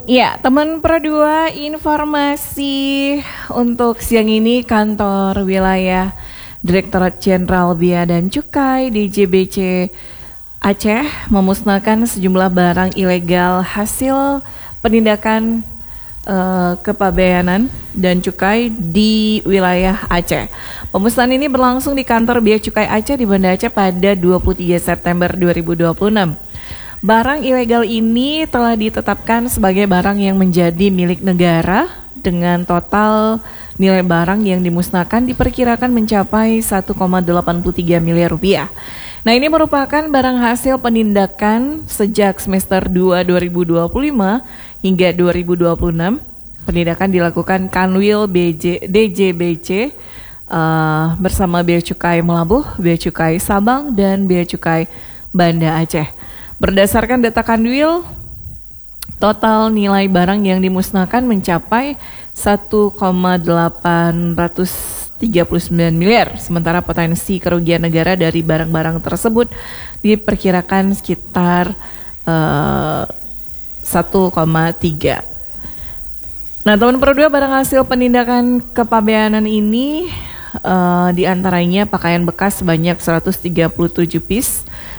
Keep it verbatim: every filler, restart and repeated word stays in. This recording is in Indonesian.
Ya, teman Pro dua, informasi untuk siang ini kantor wilayah Direktorat Jenderal Bea dan Cukai D J B C Aceh memusnahkan sejumlah barang ilegal hasil penindakan uh, kepabeanan dan cukai di wilayah Aceh. Pemusnahan ini berlangsung di kantor Bea Cukai Aceh di Banda Aceh pada dua puluh tiga September dua ribu dua puluh enam. Barang ilegal ini telah ditetapkan sebagai barang yang menjadi milik negara dengan total nilai barang yang dimusnahkan diperkirakan mencapai satu koma delapan tiga miliar rupiah. Nah, ini merupakan barang hasil penindakan sejak semester dua dua ribu dua puluh lima hingga dua ribu dua puluh enam. Penindakan dilakukan Kanwil B J, D J B C uh, bersama Bea Cukai Melabuh, Bea Cukai Sabang, dan Bea Cukai Banda Aceh. Berdasarkan data Kanwil, total nilai barang yang dimusnahkan mencapai satu koma delapan tiga sembilan miliar, sementara potensi kerugian negara dari barang-barang tersebut diperkirakan sekitar uh, satu koma tiga. Nah, teman Pro dua, barang hasil penindakan kepabeanan ini uh, diantaranya pakaian bekas sebanyak seratus tiga puluh tujuh piece,